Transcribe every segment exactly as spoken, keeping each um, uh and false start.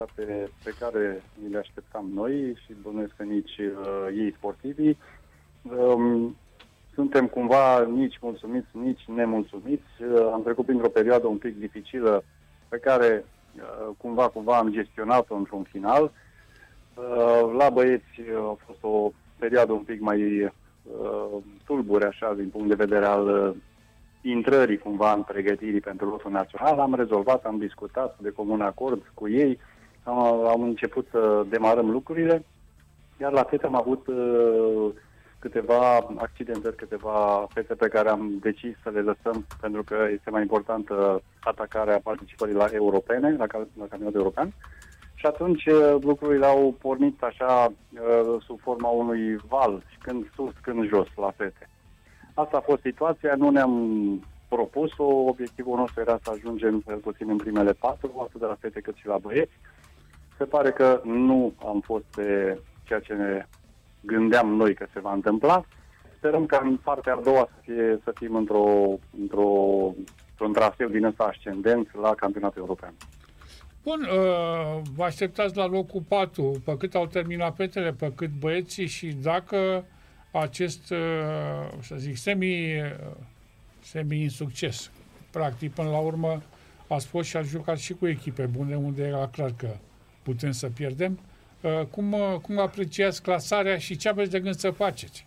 pe, pe care ni le așteptam noi și bănuiesc că nici uh, ei sportivii. Um, suntem cumva nici mulțumiți, nici nemulțumiți. Uh, am trecut printr-o perioadă un pic dificilă pe care uh, cumva, cumva am gestionat-o într-un final. Uh, la băieți uh, a fost o perioadă un pic mai uh, tulbure, așa, din punct de vedere al uh, intrării cumva în pregătirii pentru lotul național. Am rezolvat, am discutat de comun acord cu ei, am, am început să demarăm lucrurile, iar la fete am avut uh, câteva accidentări, câteva fete pe care am decis să le lăsăm, pentru că este mai importantă atacarea participării la europene, la, la campionatul european. Și atunci uh, lucrurile au pornit așa uh, sub forma unui val, când sus, când jos, la fete. Asta a fost situația, nu ne-am propus-o, obiectivul nostru era să ajungem puțin în primele patru, atât de la fete cât și la băieți. Se pare că nu am fost pe ceea ce ne gândeam noi că se va întâmpla. Sperăm că în partea a doua să, fie, să fim într-o, într-o, într-un traseu din ăsta ascendent la campionatul european. Bun, vă așteptați la locul patru, pe cât au terminat fetele, pe cât băieții și dacă acest, să zic, semi, semi-insucces. Practic, până la urmă, ați fost și ați jucat și cu echipe bune, unde era clar că putem să pierdem. Cum, cum apreciați clasarea și ce aveți de gând să faceți?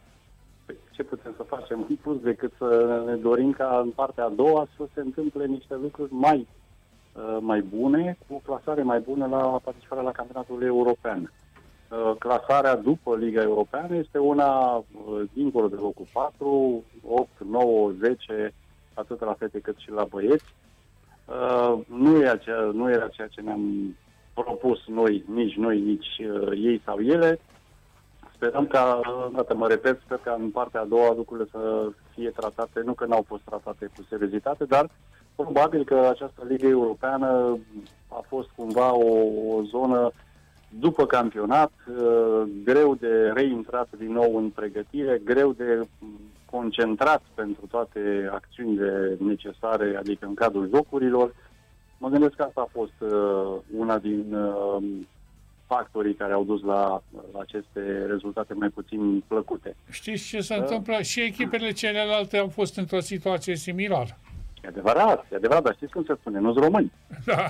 Ce putem să facem? În plus decât să ne dorim ca în partea a doua să se întâmple niște lucruri mai, mai bune, cu o clasare mai bună la participarea la campionatul european. Clasarea după Liga Europeană este una dincolo de locul patru, opt, nouă, zece, atât la fete cât și la băieți. Nu e acea, nu era ceea ce ne-am propus noi, nici noi, nici ei sau ele. Sperăm ca, dată mă repet, sper că în partea a doua lucrurile să fie tratate, nu că n-au fost tratate cu seriozitate, dar probabil că această Liga Europeană a fost cumva o, o zonă după campionat, greu de reintrat din nou în pregătire, greu de concentrat pentru toate acțiunile necesare, adică în cadrul jocurilor. Mă gândesc că asta a fost una din factorii care au dus la, la aceste rezultate mai puțin plăcute. Știți ce se întâmplă? Și echipele celelalte au fost într-o situație similară. E adevărat, e adevărat, dar știți cum se spune, nu-s români. Da,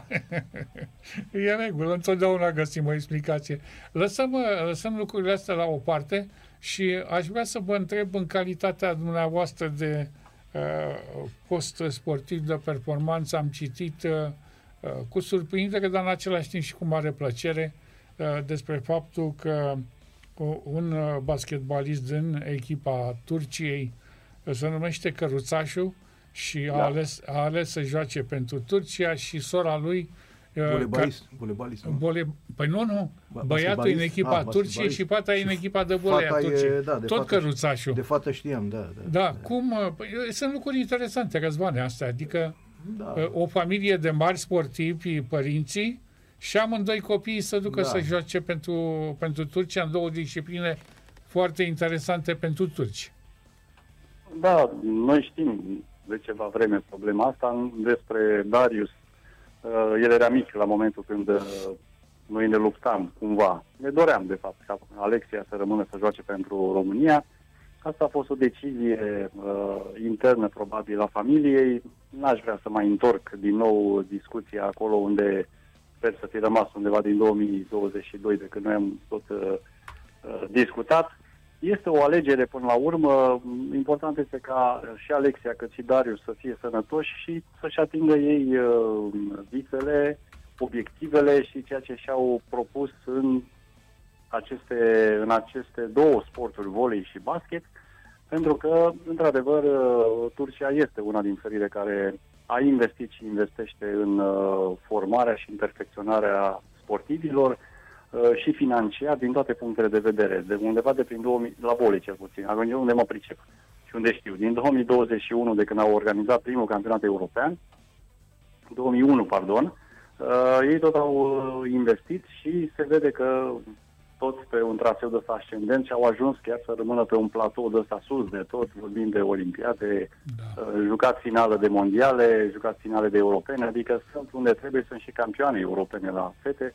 e regulă, întotdeauna găsim o explicație. Lăsăm, lăsăm lucrurile astea la o parte și aș vrea să vă întreb în calitatea dumneavoastră de uh, post sportiv de performanță, am citit uh, cu surprindere, dar în același timp și cu mare plăcere uh, despre faptul că un basketbalist din echipa Turciei se numește Căruțașu și a, da. ales, a ales să joace pentru Turcia și sora lui voleibalist, ca, voleibalist, nu? Vole, păi nu, nu. Ba, băiatul e în echipa ah, Turciei și fata e în echipa de volei a Turciei. Da, tot Căruțașul. De fată știam, da. Da, da, da. Cum, păi, sunt lucruri interesante, Răzvane, astea. Adică da. o familie de mari sportivi, părinții, și amândoi copiii să ducă da. să joace pentru, pentru Turcia în două discipline foarte interesante pentru turci. Da, noi știm de ceva vreme problema asta. Despre Darius, uh, el era mic la momentul când uh, noi ne luptam cumva. Ne doream, de fapt, ca Alexia să rămână să joace pentru România. Asta a fost o decizie uh, internă, probabil, a familiei. N-aș vrea să mai întorc din nou discuția acolo unde sper să fi rămas undeva din două mii douăzeci și doi, de când noi am tot uh, uh, discutat. Este o alegere până la urmă. Important este ca și Alexia cât și Darius să fie sănătoși și să-și atingă ei uh, visele, obiectivele și ceea ce și-au propus în aceste, în aceste două sporturi, volei și basket, pentru că, într-adevăr, uh, Turcia este una din țările care a investit și investește în uh, formarea și în perfecționarea sportivilor, și financiar din toate punctele de vedere, de undeva de prin două mii, la volei cel puțin, unde mă pricep și unde știu. Din două mii douăzeci și unu, de când au organizat primul campionat european, două mii unu, pardon, uh, ei tot au investit și se vede că tot pe un traseu de ăsta ascendent și au ajuns chiar să rămână pe un platou de ăsta sus de tot, vorbim de olimpiade, da. uh, jucat finale de mondiale, jucat finale de europene, adică sunt unde trebuie, sunt și campioane europene la fete.